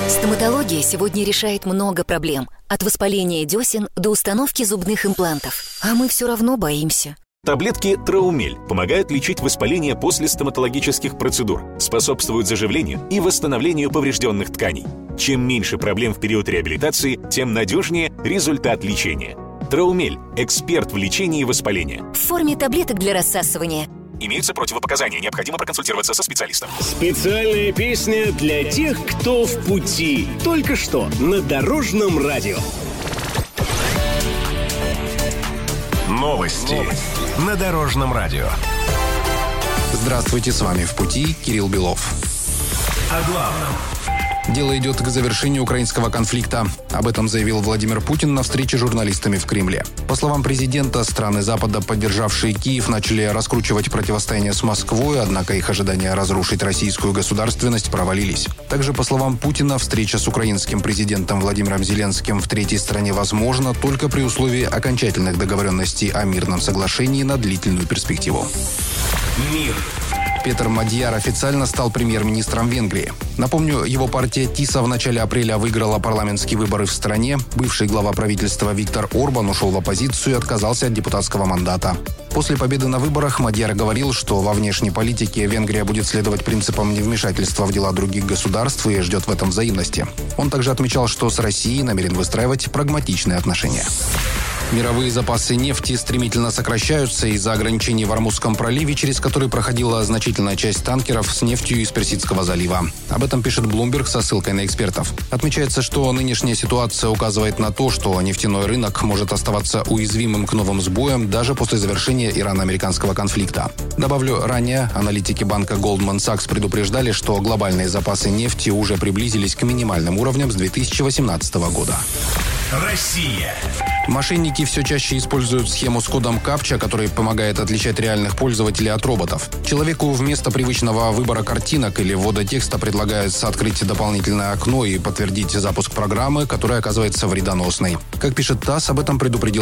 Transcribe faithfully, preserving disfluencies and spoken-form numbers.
Стоматология сегодня решает много проблем. От воспаления десен до установки зубных имплантов. А мы все равно боимся. Таблетки Траумель помогают лечить воспаление после стоматологических процедур, способствуют заживлению и восстановлению поврежденных тканей. Чем меньше проблем в период реабилитации, тем надежнее результат лечения. Траумель – эксперт в лечении воспаления. В форме таблеток для рассасывания. Имеются противопоказания, необходимо проконсультироваться со специалистом. Специальная песня для тех, кто в пути. Только что на Дорожном радио. Новости, Новости на Дорожном радио. Здравствуйте, с вами «В пути» Кирилл Белов. О главном. Дело идет к завершению украинского конфликта. Об этом заявил Владимир Путин на встрече с журналистами в Кремле. По словам президента, страны Запада, поддержавшие Киев, начали раскручивать противостояние с Москвой, однако их ожидания разрушить российскую государственность провалились. Также, по словам Путина, встреча с украинским президентом Владимиром Зеленским в третьей стране возможна только при условии окончательных договоренностей о мирном соглашении на длительную перспективу. Мир. Петр Мадьяр официально стал премьер-министром Венгрии. Напомню, его партия ТИСА в начале апреля выиграла парламентские выборы в стране. Бывший глава правительства Виктор Орбан ушел в оппозицию и отказался от депутатского мандата. После победы на выборах Мадьяр говорил, что во внешней политике Венгрия будет следовать принципам невмешательства в дела других государств и ждет в этом взаимности. Он также отмечал, что с Россией намерен выстраивать прагматичные отношения. Мировые запасы нефти стремительно сокращаются из-за ограничений в Ормузском проливе, через который проходила значительная часть танкеров с нефтью из Персидского залива. Об этом пишет Bloomberg со ссылкой на экспертов. Отмечается, что нынешняя ситуация указывает на то, что нефтяной рынок может оставаться уязвимым к новым сбоям даже после завершения ирано-американского конфликта. Добавлю, ранее аналитики банка Goldman Sachs предупреждали, что глобальные запасы нефти уже приблизились к минимальным уровням с две тысячи восемнадцатого года. Россия. Мошенники все чаще используют схему с кодом капча, который помогает отличать реальных пользователей от роботов. Человеку вместо привычного выбора картинок или ввода текста предлагается открыть дополнительное окно и подтвердить запуск программы, которая оказывается вредоносной. Как пишет ТАСС, об этом предупредил